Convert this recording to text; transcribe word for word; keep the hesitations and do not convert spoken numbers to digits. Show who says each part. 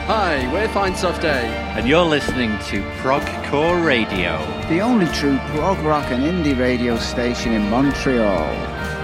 Speaker 1: Hi, we're Fine Soft A.
Speaker 2: And you're listening to Progcore Radio,
Speaker 3: the only true prog rock and indie radio station in Montreal.